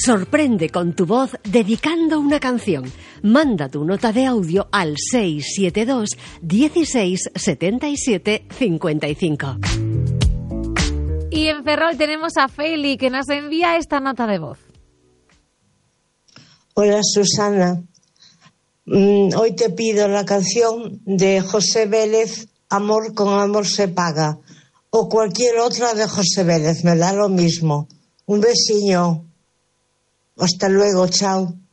Sorprende con tu voz dedicando una canción. Manda tu nota de audio al 672 16 77 55. Y en Ferrol tenemos a Feli, que nos envía esta nota de voz. Hola, Susana. Hoy te pido la canción de José Vélez, Amor con amor se paga, o cualquier otra de José Vélez, me da lo mismo. Un besiño. Hasta luego, chao.